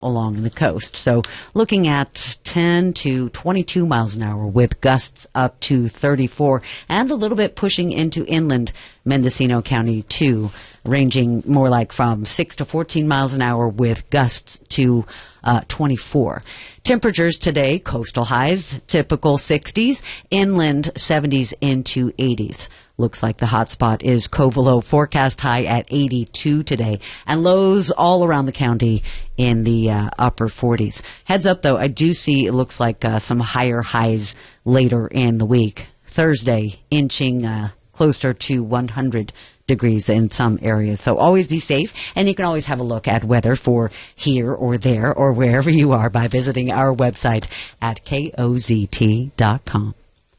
along the coast. So looking at 10 to 22 miles an hour with gusts up to 34 and a little bit pushing into inland Mendocino County too, ranging more like from 6 to 14 miles an hour with gusts to 24. Temperatures today, coastal highs, typical 60s, inland 70s into 80s. Looks like the hot spot is Covelo, forecast high at 82 today, and lows all around the county in the upper 40s. Heads up, though, I do see it looks like some higher highs later in the week. Thursday, inching closer to 100 degrees in some areas. So always be safe, and you can always have a look at weather for here or there or wherever you are by visiting our website at kozt.com.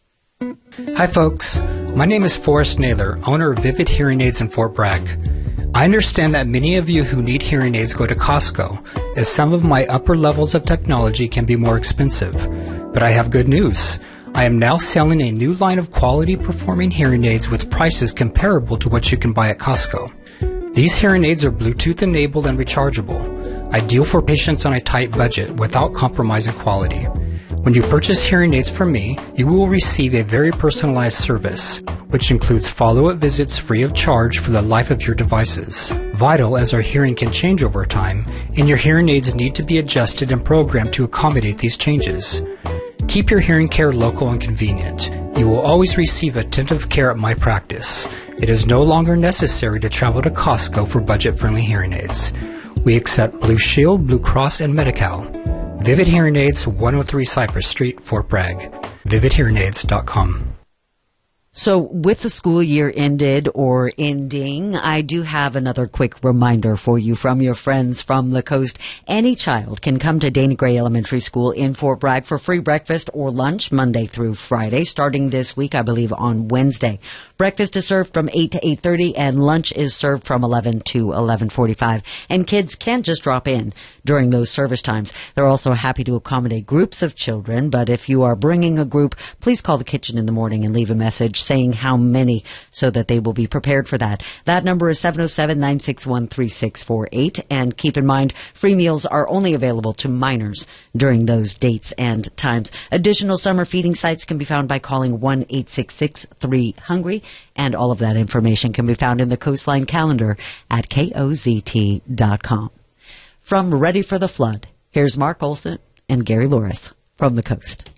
Hi folks, my name is Forrest Naylor, owner of Vivid Hearing Aids in Fort Bragg. I understand that many of you who need hearing aids go to Costco, as some of my upper levels of technology can be more expensive. But I have good news. I am now selling a new line of quality performing hearing aids with prices comparable to what you can buy at Costco. These hearing aids are Bluetooth enabled and rechargeable, ideal for patients on a tight budget without compromising quality. When you purchase hearing aids from me, you will receive a very personalized service, which includes follow-up visits free of charge for the life of your devices. Vital, as our hearing can change over time, and your hearing aids need to be adjusted and programmed to accommodate these changes. Keep your hearing care local and convenient. You will always receive attentive care at my practice. It is no longer necessary to travel to Costco for budget-friendly hearing aids. We accept Blue Shield, Blue Cross, and Medi-Cal. Vivid Hearing Aids, 103 Cypress Street, Fort Bragg. VividHearingAids.com. So with the school year ended or ending, I do have another quick reminder for you from your friends from the coast. Any child can come to Dana Gray Elementary School in Fort Bragg for free breakfast or lunch Monday through Friday, starting this week, I believe, on Wednesday. Breakfast is served from 8 to 8:30 and lunch is served from 11 to 11:45. And kids can just drop in during those service times. They're also happy to accommodate groups of children, but if you are bringing a group, please call the kitchen in the morning and leave a message saying how many so that they will be prepared for that. That number is 707-961-3648. And keep in mind, free meals are only available to minors during those dates and times. Additional summer feeding sites can be found by calling 1-866-3-HUNGRY. And all of that information can be found in the Coastline calendar at kozt.com. From Ready for the Flood, here's Mark Olson and Gary Loris from the coast.